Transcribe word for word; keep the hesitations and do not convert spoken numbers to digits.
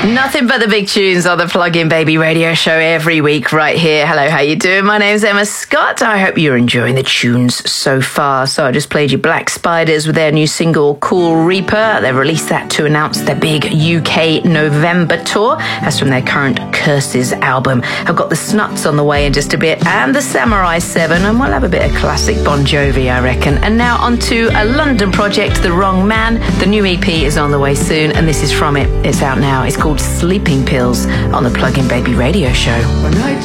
Nothing but the big tunes on the Plug-in Baby radio show every week right here. Hello, how you doing? My name's Emma Scott. I hope you're enjoying the tunes so far. So I just played you Black Spiders with their new single, Cool Reaper. They've released that to announce their big U K November tour. That's from their current Curses album. I've got the Snuts on the way in just a bit and the Samurai seven, and we'll have a bit of classic Bon Jovi, I reckon. And now on to a London project, The Wrong Man. The new E P is on the way soon, and this is from it. It's out now. It's called Sleeping Pills on the Plug-in Baby radio show.